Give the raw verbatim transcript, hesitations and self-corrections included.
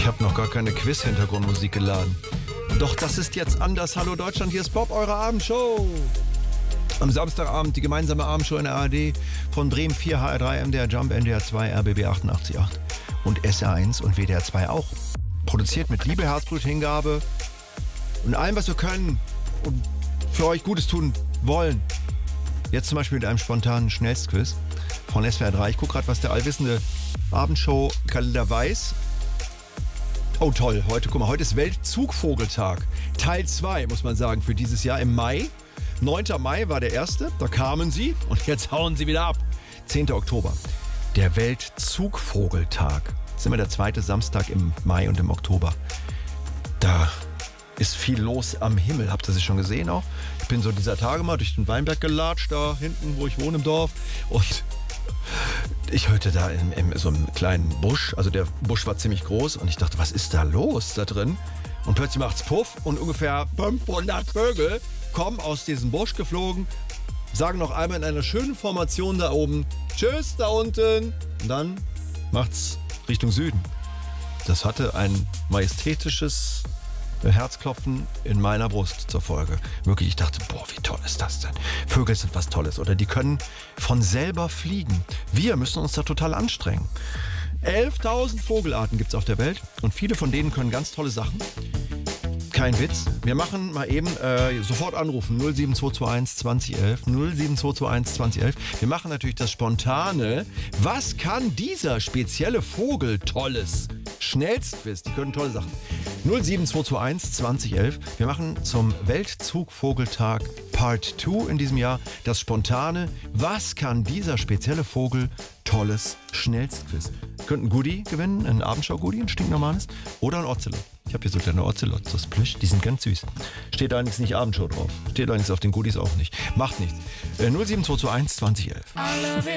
Ich habe noch gar keine Quiz-Hintergrundmusik geladen. Doch das ist jetzt anders. Hallo Deutschland, hier ist Bob, eure Abendshow. Am Samstagabend die gemeinsame Abendshow in der A R D von Bremen vier, H R drei, M D R Jump, N D R zwei, R B B achtundachtzig Komma acht und S R eins und W D R zwei auch. Produziert mit Liebe, Herzblut, Hingabe und allem, was wir können und für euch Gutes tun wollen. Jetzt zum Beispiel mit einem spontanen Schnellstquiz von S W R drei. Ich gucke gerade, was der allwissende Abendshow-Kalender weiß. Oh toll, heute, guck mal, heute ist Weltzugvogeltag. Teil zwei, muss man sagen, für dieses Jahr im Mai. neunter Mai war der erste, da kamen sie und jetzt hauen sie wieder ab. zehnter Oktober, der Weltzugvogeltag. Das ist immer der zweite Samstag im Mai und im Oktober. Da ist viel los am Himmel. Habt ihr das schon gesehen auch? Ich bin so dieser Tage mal durch den Weinberg gelatscht, da hinten, wo ich wohne im Dorf. Und ich hörte da in, in so einem kleinen Busch, also der Busch war ziemlich groß und ich dachte, was ist da los da drin? Und plötzlich macht's Puff und ungefähr fünfhundert Vögel kommen aus diesem Busch geflogen, sagen noch einmal in einer schönen Formation da oben, tschüss da unten. Und dann macht's Richtung Süden. Das hatte ein majestätisches Herzklopfen in meiner Brust zur Folge. Wirklich, ich dachte, boah, wie toll ist das denn? Vögel sind was Tolles oder die können von selber fliegen. Wir müssen uns da total anstrengen. elftausend Vogelarten gibt es auf der Welt und viele von denen können ganz tolle Sachen. Kein Witz. Wir machen mal eben äh, sofort anrufen. null sieben zwei zwei eins zwanzig elf. null sieben zwei zwei eins zwanzig elf. Wir machen natürlich das Spontane. Was kann dieser spezielle Vogel Tolles? Schnellstquiz. Die können tolle Sachen. null sieben zwei zwei eins zwanzig elf. Wir machen zum Weltzugvogeltag Part zwei in diesem Jahr das Spontane. Was kann dieser spezielle Vogel Tolles? Schnellstquiz. Ihr könnt ein Goodie gewinnen, ein Abendschau-Goodie, ein stinknormales oder ein Ocelot. Ich habe hier so kleine Ocelots aus Plüsch, die sind ganz süß. Steht allerdings nicht Abendshow drauf. Steht allerdings auf den Goodies auch nicht. Macht nichts. Äh, null sieben zwei zwei eins zwanzig elf.